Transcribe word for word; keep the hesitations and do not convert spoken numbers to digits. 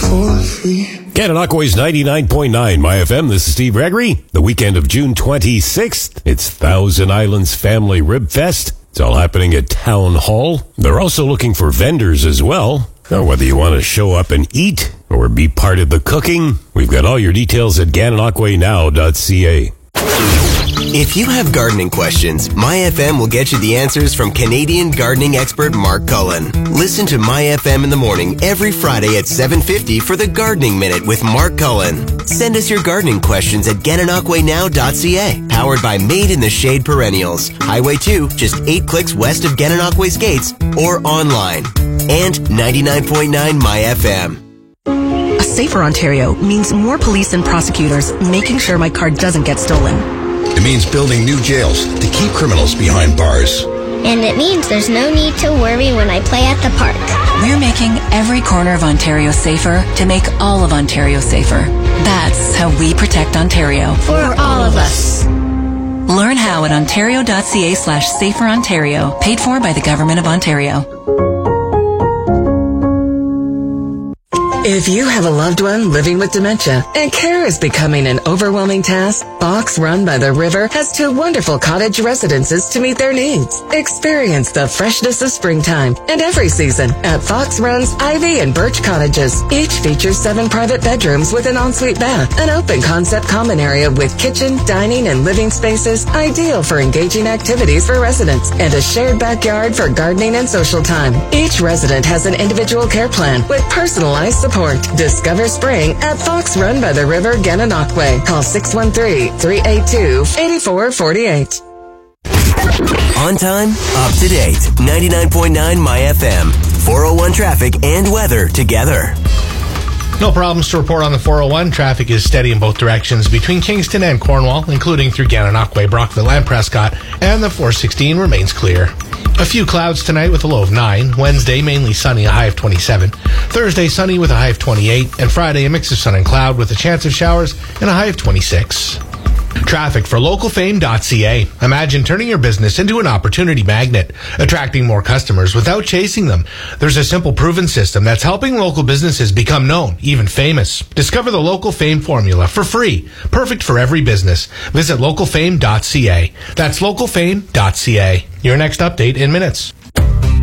Gananoque's ninety-nine point nine My F M. This is Steve Gregory. The weekend of June twenty-sixth. It's Thousand Islands Family Rib Fest. It's all happening at Town Hall. They're also looking for vendors as well. Now, whether you want to show up and eat or be part of the cooking, we've got all your details at gananoque now dot c a. If you have gardening questions, My F M will get you the answers from Canadian gardening expert Mark Cullen. Listen to My F M in the morning every Friday at seven fifty for the Gardening Minute with Mark Cullen. Send us your gardening questions at gananoque now dot c a. Powered by Made in the Shade Perennials. Highway two, just eight clicks west of Gananoque's gates, or online. And ninety-nine point nine My F M. A safer Ontario means more police and prosecutors making sure my car doesn't get stolen. It means building new jails to keep criminals behind bars. And it means there's no need to worry when I play at the park. We're making every corner of Ontario safer to make all of Ontario safer. That's how we protect Ontario. For all of us. Learn how at ontario dot c a slash safer Ontario. Paid for by the Government of Ontario. If you have a loved one living with dementia and care is becoming an overwhelming task, Fox Run by the River has two wonderful cottage residences to meet their needs. Experience the freshness of springtime and every season at Fox Run's Ivy and Birch Cottages. Each features seven private bedrooms with an ensuite bath, an open concept common area with kitchen, dining, and living spaces ideal for engaging activities for residents, and a shared backyard for gardening and social time. Each resident has an individual care plan with personalized support. Discover spring at Fox Run by the River, Gananoque. Call six one three, three eight two, eight four four eight. On time, up to date. ninety-nine point nine My F M. four oh one traffic and weather together. No problems to report on the four oh one. Traffic is steady in both directions between Kingston and Cornwall, including through Gananoque, Brockville, and Prescott, and the four sixteen remains clear. A few clouds tonight with a low of nine. Wednesday, mainly sunny, a high of twenty-seven. Thursday, sunny with a high of twenty-eight. And Friday, a mix of sun and cloud with a chance of showers and a high of twenty-six. Traffic for local fame dot c a. Imagine turning your business into an opportunity magnet, attracting more customers without chasing them. There's a simple, proven system that's helping local businesses become known, even famous. Discover the Local Fame formula for free, perfect for every business. Visit local fame dot c a. That's local fame dot c a. Your next update in minutes.